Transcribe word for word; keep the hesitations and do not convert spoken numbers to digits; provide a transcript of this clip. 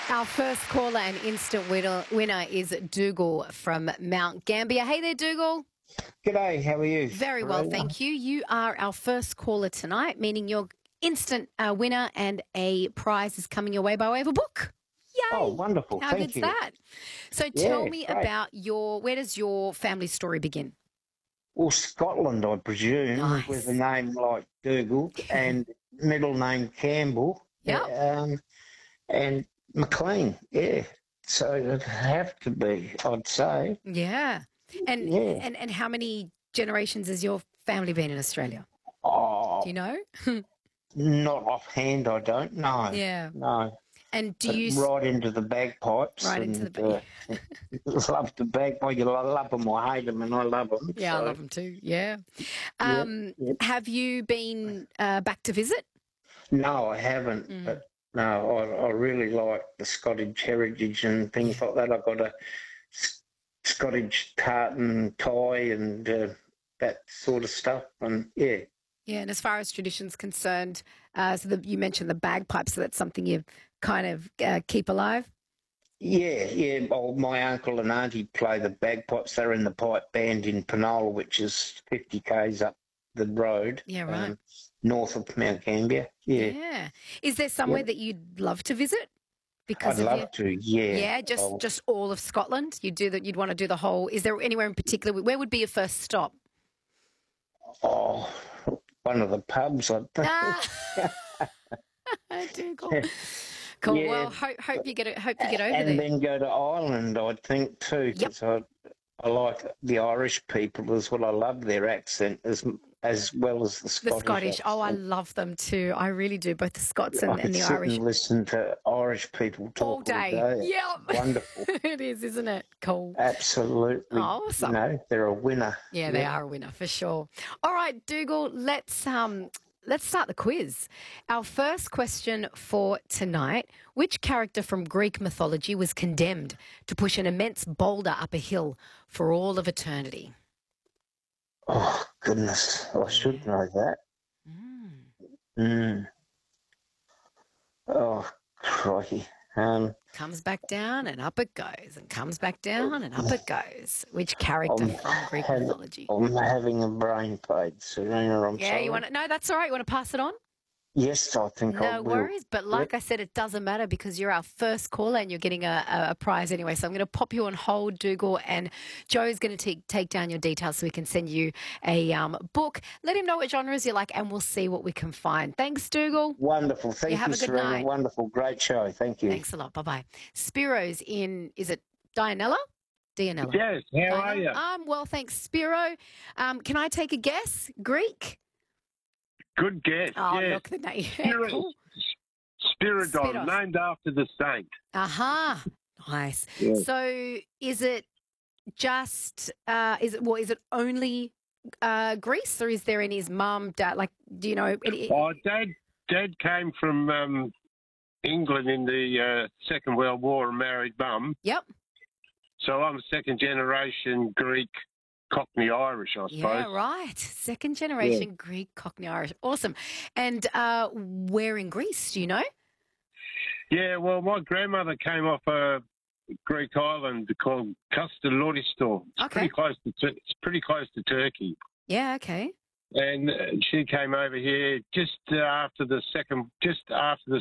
Our first caller and instant winner, winner is Dougal from Mount Gambier. Hey there, Dougal. G'day, how are you? Very well, thank you. You are our first caller tonight, meaning you're instant uh, winner and a prize is coming your way by way of a book. Yay! Oh, wonderful. How Thank good's you. that? So tell Yeah, me great. about your, where does your family story begin? Well, Scotland, I presume, Nice. with a name like Dougal and middle name Campbell. Yep. Um, and McLean, yeah. So it'd have to be, I'd say. Yeah. And, Yeah. and, and how many generations has your family been in Australia? Oh, Do you know? not offhand, I don't know. Yeah. No. And do But you... right into the bagpipes. Right and, into the... uh, love the bagpipes. You love them or hate them, and I love them. Yeah, so. I love them too. Yeah. Yep, Um, yep. Have you been uh, back to visit? No, I haven't. Mm. But no, I, I really like the Scottish heritage and things like that. I've got a S- Scottish tartan tie and uh, that sort of stuff. And yeah, Yeah, and as far as tradition's concerned, uh, so the, you mentioned the bagpipes, so that's something you kind of uh, keep alive? yeah, yeah. Well, my uncle and auntie play the bagpipes. They're in the pipe band in Penola, which is fifty k's up the road. Yeah, right. Um, north of Mount Gambier. Yeah, Yeah. Is there somewhere Yep. that you'd love to visit? Because I'd of love your... to. Yeah. Yeah, just I'll- just all of Scotland. You'd do that. You'd want to do the whole. Is there anywhere in particular? Where would be your first stop? Oh, one of the pubs, I think. Ah, Dougal. Cool. Yeah, Well, hope hope you get it. Hope you get over and there. then go to Ireland, I think, too, Yep. because I, I like the Irish people as well. I love their accent as as well as the The Scottish. Scottish. Oh, I accent. love them too. I really do. Both the Scots I and, could and the sit Irish. and listen to Irish people talk All day. All day. Yep. Wonderful. It is, isn't it? Cool. Absolutely. Awesome. You know, they're a winner. Yeah, they are a winner for sure. All right, Dougal, let's um let's start the quiz. Our first question for tonight: which character from Greek mythology was condemned to push an immense boulder up a hill for all of eternity? Oh, goodness. I should know that. Mm. Mm. Oh, crikey. Um, Comes back down and up it goes, and comes back down and up it goes. Which character I'm from Greek have- mythology? I'm having a brain fade, Serena. I'm Yeah, sorry. you want to? No, that's all right. You want to pass it on? Yes, I think I No will. worries. But like I said, it doesn't matter because you're our first caller and you're getting a, a, a prize anyway. So I'm going to pop you on hold, Dougal, and Joe's going to take take down your details so we can send you a um, book. Let him know what genres you like and we'll see what we can find. Thanks, Dougal. Wonderful. Thank You you, have a good Serena. night. Wonderful. Great show. Thank you. Thanks a lot. Bye-bye. Spiro's in, is it Dianella? Dianella. Yes, how are Diana? you? Um, well, thanks, Spiro. Um, can I take a guess? Greek? Good guess. Oh, yes. look, the name. Spirit, Cool. Spiridon, Spiros. named after the saint. Aha. Nice. Yeah. So is it just, uh, is it, well, is it only uh, Greece or is there any, his mum, dad, like, do you know? Any, Oh, Dad, Dad came from um, England in the uh, Second World War and married Mum. Yep. So I'm second generation Greek, Cockney Irish, I suppose. Yeah, right. Second generation Greek Cockney Irish. Awesome. And uh, where in Greece, do you know? Yeah, well, my grandmother came off a Greek island called Kastelloristo. It's Okay. pretty close to Tur- it's pretty close to Turkey. Yeah, okay. And uh, she came over here just uh, after the second, just after the